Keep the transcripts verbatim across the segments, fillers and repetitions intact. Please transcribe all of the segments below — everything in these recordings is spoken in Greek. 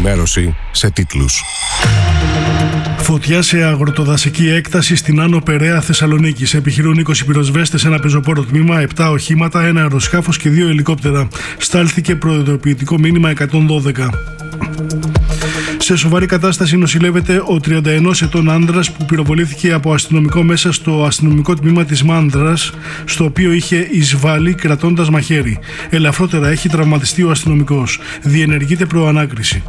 ενημέρωση σε τίτλους. Φωτιά σε αγροτοδασική έκταση στην Άνω Περαία Θεσσαλονίκης. Επιχειρούν είκοσι πυροσβέστες σε ένα πεζοπόρο τμήμα, επτά οχήματα, ένα αεροσκάφος και δύο ελικόπτερα. Στάλθηκε προειδοποιητικό μήνυμα εκατόν δώδεκα. Σε σοβαρή κατάσταση νοσηλεύεται ο τριάντα ενός ετών άνδρας που πυροβολήθηκε από αστυνομικό μέσα στο αστυνομικό τμήμα της Μάνδρας, στο οποίο είχε εισβάλει κρατώντας μαχαίρι. Ελαφρότερα έχει τραυματιστεί ο αστυνομικός. Διενεργείται προανάκριση.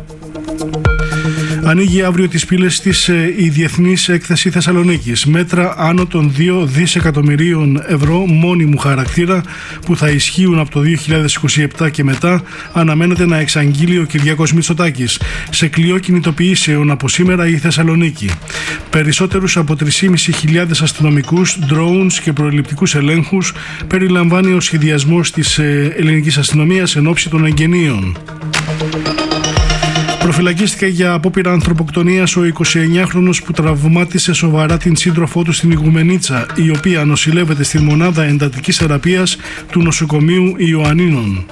Ανοίγει αύριο τις πύλες της η Διεθνής Έκθεση Θεσσαλονίκης. Μέτρα άνω των δύο δισεκατομμυρίων ευρώ μόνιμου χαρακτήρα που θα ισχύουν από το δύο χιλιάδες είκοσι επτά και μετά αναμένεται να εξαγγείλει ο Κυριάκος Μητσοτάκης. Σε κλειό κινητοποιήσεων από σήμερα η Θεσσαλονίκη. Περισσότερους από τρεις χιλιάδες πεντακόσιους αστυνομικούς, drones και προληπτικούς ελέγχους περιλαμβάνει ο σχεδιασμός της ελληνικής αστυνομίας εν ώψη των εγγενείων. Προφυλακίστηκε για απόπειρα ανθρωποκτονίας ο εικοσιεννιάχρονος που τραυμάτισε σοβαρά την σύντροφό του στην Ιγουμενίτσα, η οποία νοσηλεύεται στη μονάδα εντατικής θεραπείας του νοσοκομείου Ιωαννίνων.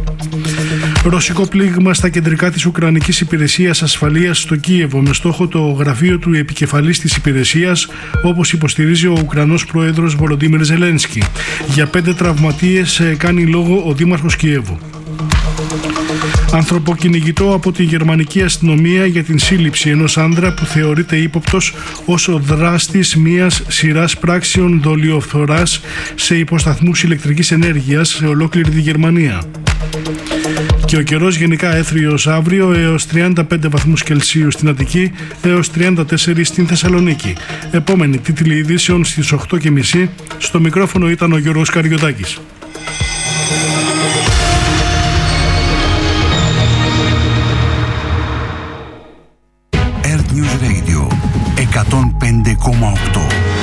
Ρωσικό πλήγμα στα κεντρικά της Ουκρανικής Υπηρεσίας Ασφαλείας στο Κίεβο με στόχο το γραφείο του επικεφαλής της υπηρεσίας, όπως υποστηρίζει ο Ουκρανός πρόεδρος Βολοντίμιρ Ζελένσκι. Για πέντε τραυματίες κάνει λόγο ο δήμαρχος Κιέβου. Ανθρωποκυνηγητό από τη γερμανική αστυνομία για την σύλληψη ενός άνδρα που θεωρείται ύποπτος ως ο δράστης μιας σειράς πράξεων δολιοφθοράς σε υποσταθμούς ηλεκτρικής ενέργειας σε ολόκληρη τη Γερμανία. Και ο καιρός γενικά έθριος αύριο έως τριάντα πέντε βαθμούς Κελσίου στην Αττική έως τριάντα τέσσερα στην Θεσσαλονίκη. Επόμενη τίτλη ειδήσεων στις οκτώ και μισή. Στο μικρόφωνο ήταν ο Γιώργος Καριωτάκης. εκατόν πέντε κόμμα οκτώ